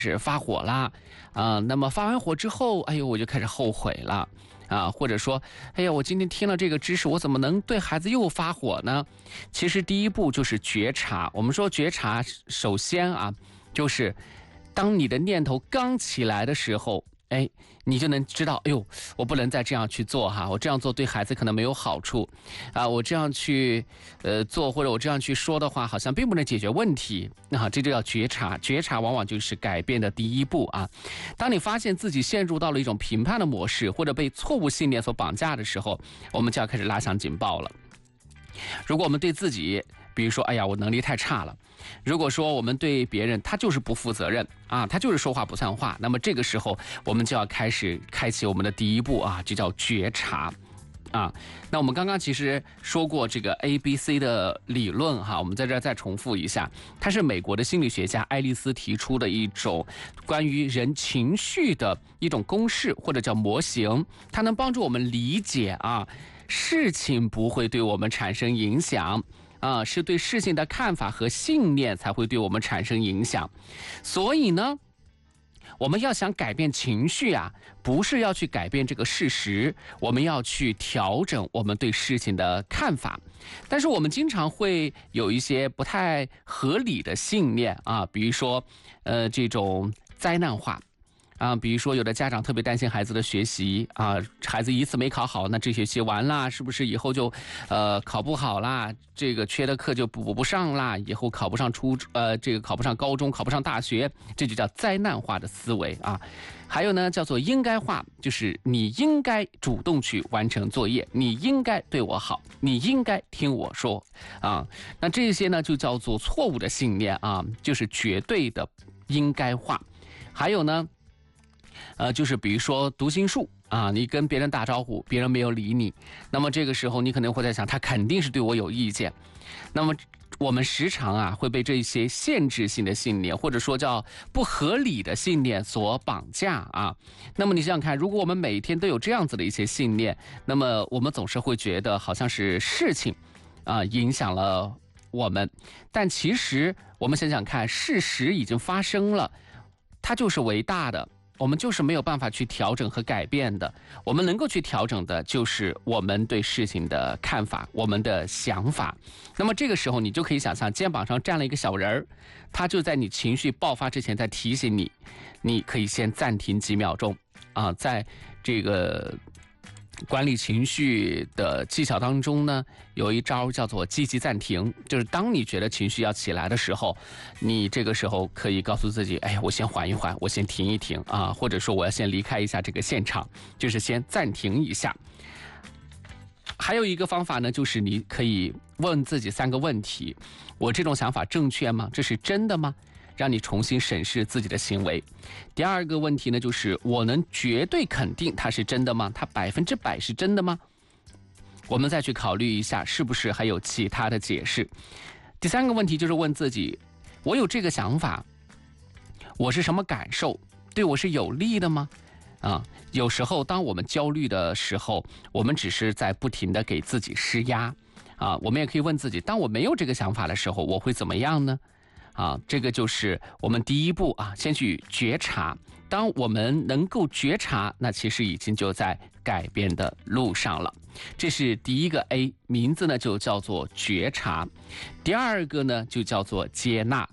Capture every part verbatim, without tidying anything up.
始发火啦，啊、呃，那么发完火之后，哎呦，我就开始后悔了。啊，或者说，哎呀，我今天听了这个知识，我怎么能对孩子又发火呢？其实第一步就是觉察。我们说觉察，首先啊，就是当你的念头刚起来的时候，哎，你就能知道，哎呦，我不能再这样去做哈，我这样做对孩子可能没有好处，啊，我这样去呃做或者我这样去说的话，好像并不能解决问题。那这就叫觉察，觉察往往就是改变的第一步啊。当你发现自己陷入到了一种评判的模式，或者被错误信念所绑架的时候，我们就要开始拉响警报了。如果我们对自己，比如说，哎呀，我能力太差了。如果说我们对别人，他就是不负责任啊，他就是说话不算话，那么这个时候我们就要开始开启我们的第一步啊，就叫觉察啊。那我们刚刚其实说过这个 A B C 的理论哈，我们在这儿再重复一下，它是美国的心理学家爱丽丝提出的一种关于人情绪的一种公式或者叫模型，它能帮助我们理解啊，事情不会对我们产生影响。啊，是对事情的看法和信念才会对我们产生影响。所以呢，我们要想改变情绪啊，不是要去改变这个事实，我们要去调整我们对事情的看法。但是我们经常会有一些不太合理的信念啊，比如说，呃，这种灾难化。啊，比如说有的家长特别担心孩子的学习啊，孩子一次没考好，那这学期完啦，是不是以后就呃考不好啦？这个缺的课就补不上啦，以后考不上初呃这个考不上高中，考不上大学，这就叫灾难化的思维啊。还有呢，叫做应该化，就是你应该主动去完成作业，你应该对我好，你应该听我说啊。那这些呢就叫做错误的信念啊，就是绝对的应该化。还有呢。呃，就是比如说读心术啊，你跟别人打招呼，别人没有理你，那么这个时候你可能会在想，他肯定是对我有意见。那么我们时常啊会被这些限制性的信念，或者说叫不合理的信念所绑架啊。那么你想想看，如果我们每天都有这样子的一些信念，那么我们总是会觉得好像是事情啊影响了我们，但其实我们想想看，事实已经发生了，它就是伟大的。我们就是没有办法去调整和改变的，我们能够去调整的就是我们对事情的看法，我们的想法。那么这个时候你就可以想象，肩膀上站了一个小人儿，他就在你情绪爆发之前在提醒你，你可以先暂停几秒钟啊，在这个管理情绪的技巧当中呢，有一招叫做积极暂停，就是当你觉得情绪要起来的时候，你这个时候可以告诉自己，哎，我先缓一缓，我先停一停啊，或者说我要先离开一下这个现场，就是先暂停一下。还有一个方法呢，就是你可以问自己三个问题：我这种想法正确吗？这是真的吗？让你重新审视自己的行为。第二个问题呢，就是我能绝对肯定它是真的吗？它百分之百是真的吗？我们再去考虑一下，是不是还有其他的解释。第三个问题就是问自己，我有这个想法，我是什么感受？对我是有利的吗？啊，有时候当我们焦虑的时候，我们只是在不停地给自己施压啊。我们也可以问自己，当我没有这个想法的时候，我会怎么样呢？啊，这个就是我们第一步啊，先去觉察。当我们能够觉察，那其实已经就在改变的路上了。这是第一个 A， 名字呢就叫做觉察。第二个呢就叫做接纳。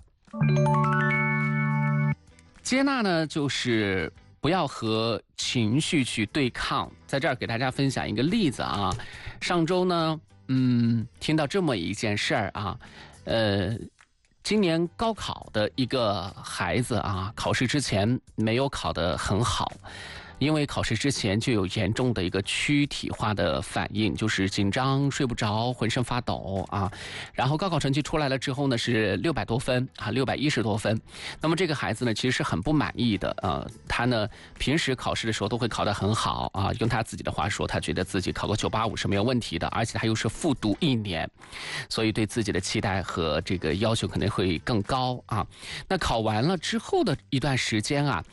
接纳呢就是不要和情绪去对抗。在这儿给大家分享一个例子啊，上周呢，嗯，听到这么一件事儿啊，呃。今年高考的一个孩子啊，考试之前没有考得很好，因为考试之前就有严重的一个躯体化的反应，就是紧张、睡不着、浑身发抖啊。然后高考成绩出来了之后呢，是六百多分啊，六百一十多分。那么这个孩子呢，其实是很不满意的啊。他呢，平时考试的时候都会考得很好啊。用他自己的话说，他觉得自己考个九八五是没有问题的，而且他又是复读一年，所以对自己的期待和这个要求可能会更高啊。那考完了之后的一段时间啊，他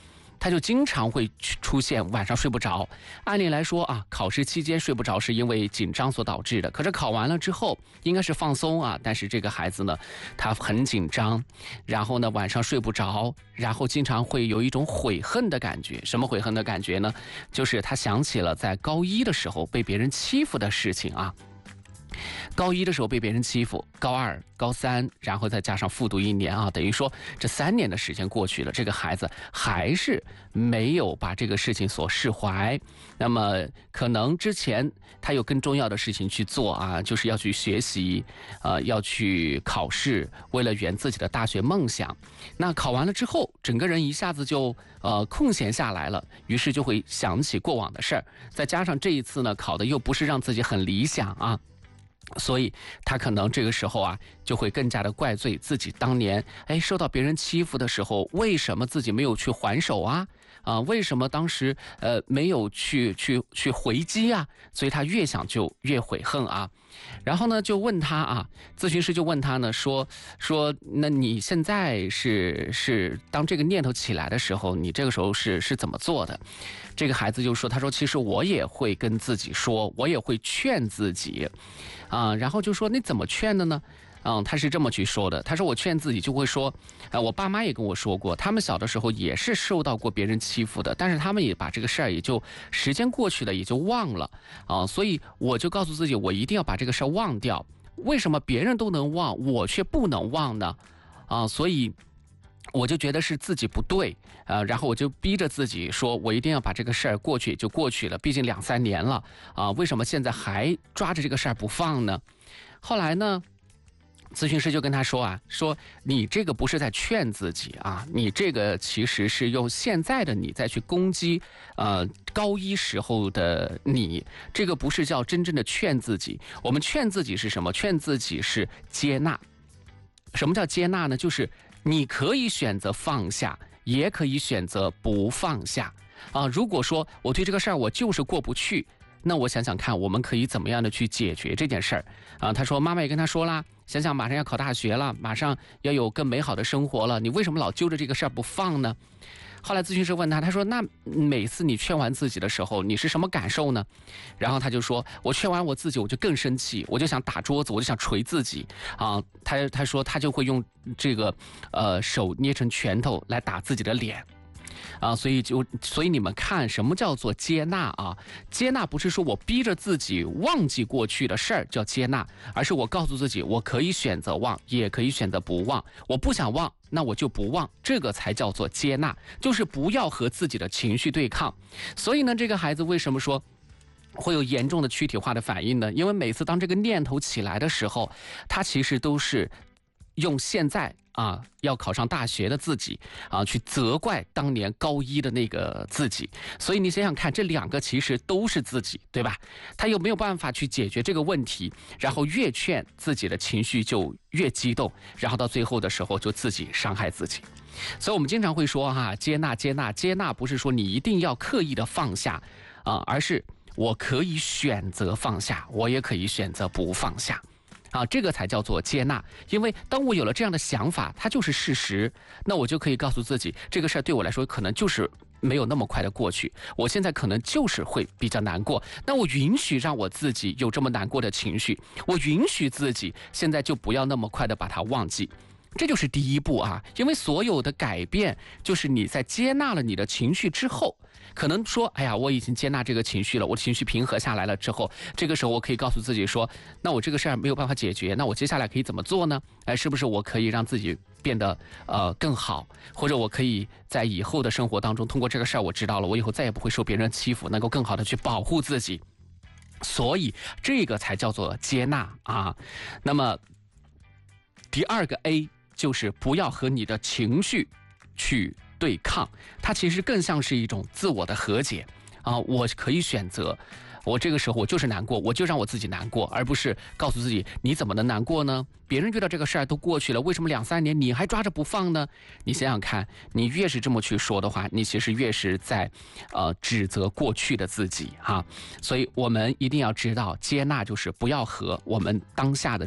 他就经常会出现晚上睡不着。按理来说啊，考试期间睡不着是因为紧张所导致的，可是考完了之后应该是放松啊，但是这个孩子呢，他很紧张，然后呢晚上睡不着，然后经常会有一种悔恨的感觉。什么悔恨的感觉呢？就是他想起了在高一的时候被别人欺负的事情啊。高一的时候被别人欺负，高二、高三，然后再加上复读一年啊，等于说这三年的时间过去了，这个孩子还是没有把这个事情所释怀。那么可能之前他有更重要的事情去做啊，就是要去学习，呃，要去考试，为了圆自己的大学梦想。那考完了之后，整个人一下子就呃空闲下来了，于是就会想起过往的事儿，再加上这一次呢，考的又不是让自己很理想啊。所以他可能这个时候啊，就会更加的怪罪自己当年哎受到别人欺负的时候，为什么自己没有去还手啊？啊，为什么当时呃没有去去去回击啊？所以他越想就越悔恨啊。然后呢，就问他啊，咨询师就问他呢，说说那你现在是是当这个念头起来的时候，你这个时候是是怎么做的？这个孩子就说，他说其实我也会跟自己说，我也会劝自己，啊，然后就说你怎么劝的呢？嗯，他是这么去说的。他说我劝自己就会说，呃，我爸妈也跟我说过，他们小的时候也是受到过别人欺负的，但是他们也把这个事儿也就时间过去了，也就忘了啊。所以我就告诉自己，我一定要把这个事儿忘掉。为什么别人都能忘，我却不能忘呢？啊，所以我就觉得是自己不对，呃，然后我就逼着自己说，我一定要把这个事儿过去就过去了，毕竟两三年了啊，为什么现在还抓着这个事儿不放呢？后来呢？咨询师就跟他说啊，说你这个不是在劝自己啊，你这个其实是用现在的你再去攻击，呃，高一时候的你，这个不是叫真正的劝自己。我们劝自己是什么？劝自己是接纳。什么叫接纳呢？就是你可以选择放下，也可以选择不放下啊。如果说我对这个事儿我就是过不去，那我想想看，我们可以怎么样的去解决这件事儿啊？他说，妈妈也跟他说啦，想想马上要考大学了，马上要有更美好的生活了，你为什么老揪着这个事儿不放呢？后来咨询师问他，他说那每次你劝完自己的时候，你是什么感受呢？然后他就说，我劝完我自己，我就更生气，我就想打桌子，我就想捶自己啊。他他说他就会用这个呃手捏成拳头来打自己的脸。啊，所以就所以你们看，什么叫做接纳啊？接纳不是说我逼着自己忘记过去的事儿叫接纳，而是我告诉自己，我可以选择忘，也可以选择不忘。我不想忘，那我就不忘，这个才叫做接纳，就是不要和自己的情绪对抗。所以呢，这个孩子为什么说会有严重的躯体化的反应呢？因为每次当这个念头起来的时候，他其实都是用现在啊，要考上大学的自己啊，去责怪当年高一的那个自己。所以你想想看，这两个其实都是自己，对吧？他又没有办法去解决这个问题，然后越劝自己的情绪就越激动，然后到最后的时候就自己伤害自己。所以我们经常会说哈、啊，接纳接纳接纳，不是说你一定要刻意的放下啊，而是我可以选择放下，我也可以选择不放下。啊，这个才叫做接纳。因为当我有了这样的想法，它就是事实，那我就可以告诉自己，这个事儿对我来说可能就是没有那么快的过去，我现在可能就是会比较难过，那我允许让我自己有这么难过的情绪，我允许自己现在就不要那么快的把它忘记。这就是第一步啊，因为所有的改变就是你在接纳了你的情绪之后，可能说，哎呀，我已经接纳这个情绪了，我的情绪平和下来了之后，这个时候我可以告诉自己说，那我这个事儿没有办法解决，那我接下来可以怎么做呢？哎，是不是我可以让自己变得呃更好，或者我可以在以后的生活当中，通过这个事儿我知道了，我以后再也不会受别人欺负，能够更好的去保护自己。所以这个才叫做接纳啊。那么第二个 A。就是不要和你的情绪去对抗，它其实更像是一种自我的和解啊！我可以选择，我这个时候我就是难过，我就让我自己难过，而不是告诉自己你怎么能难过呢？别人遇到这个事儿都过去了，为什么两三年你还抓着不放呢？你想想看，你越是这么去说的话，你其实越是在呃指责过去的自己哈、啊。所以我们一定要知道，接纳就是不要和我们当下的